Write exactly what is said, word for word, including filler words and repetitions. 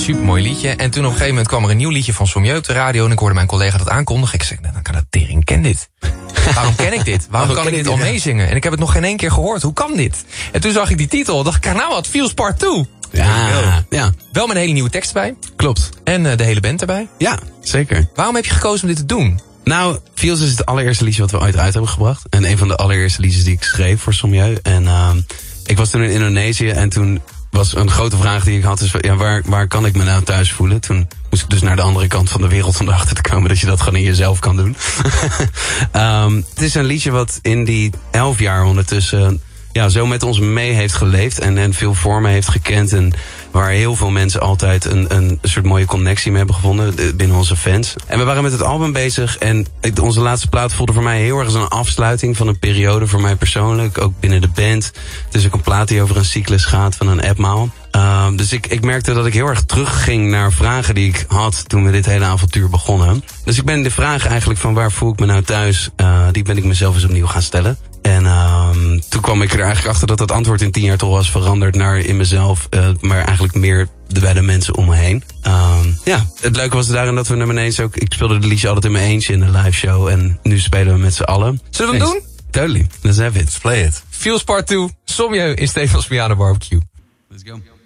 supermooi liedje. En toen op een gegeven moment kwam er een nieuw liedje van Sommieu op de radio. En ik hoorde mijn collega dat aankondigen. Ik zei, nou, dan kan dat tering, ken dit. Waarom ken ik dit? Waarom kan ik dit al meezingen? En ik heb het nog geen één keer gehoord. Hoe kan dit? En toen zag ik die titel. Dacht ik, nou wat, Feels Part twee. Ja, ja. Wel met een hele nieuwe tekst bij. Klopt. En uh, de hele band erbij. Ja, zeker. Waarom heb je gekozen om dit te doen? Nou, Feels is het allereerste liedje wat we ooit uit hebben gebracht. En een van de allereerste liedjes die ik schreef voor Sommieu. En uh, ik was toen in Indonesië en toen was een grote vraag die ik had. Dus, ja, waar, waar kan ik me nou thuis voelen? Toen moest ik dus naar de andere kant van de wereld om erachter te komen dat je dat gewoon in jezelf kan doen. um, het is een liedje wat in die elf jaar ondertussen ja, zo met ons mee heeft geleefd en, en veel vormen heeft gekend. En waar heel veel mensen altijd een, een soort mooie connectie mee hebben gevonden binnen onze fans. En we waren met het album bezig en onze laatste plaat voelde voor mij heel erg als een afsluiting van een periode voor mij persoonlijk. Ook binnen de band. Het is ook een plaat die over een cyclus gaat van een etmaal. Uh, dus ik, ik merkte dat ik heel erg terugging naar vragen die ik had toen we dit hele avontuur begonnen. Dus ik ben de vraag eigenlijk van waar voel ik me nou thuis, uh, die ben ik mezelf eens opnieuw gaan stellen. En uh, toen kwam ik er eigenlijk achter dat het antwoord in tien jaar toch was veranderd naar in mezelf, uh, maar eigenlijk meer de, bij de mensen om me heen. Uh, ja, het leuke was daarin dat we nummer ineens ook, ik speelde de liedje altijd in mijn eentje in de live show en nu spelen we met z'n allen. Zullen we hem doen? Totally, let's have it. Let's play it. Feels Part twee, Sommieu in Stefans Piano Barbecue. Let's go.